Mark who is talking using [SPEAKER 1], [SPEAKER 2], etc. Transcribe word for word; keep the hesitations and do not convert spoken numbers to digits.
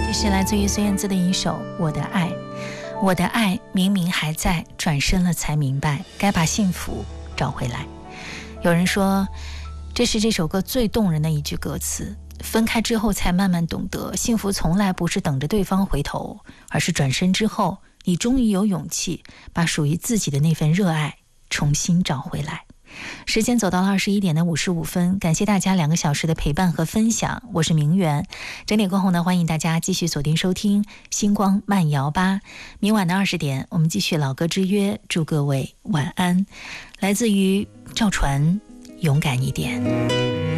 [SPEAKER 1] 这是来自于孙燕姿的一首《我的爱》。我的爱明明还在，转身了才明白，该把幸福找回来。有人说，这是这首歌最动人的一句歌词。分开之后才慢慢懂得，幸福从来不是等着对方回头，而是转身之后，你终于有勇气把属于自己的那份热爱重新找回来。时间走到了二十一点的五十五分，感谢大家两个小时的陪伴和分享，我是明媛。整点过后呢，欢迎大家继续锁定收听星光慢摇吧。明晚的二十点，我们继续老歌之约，祝各位晚安。来自于赵传，勇敢一点。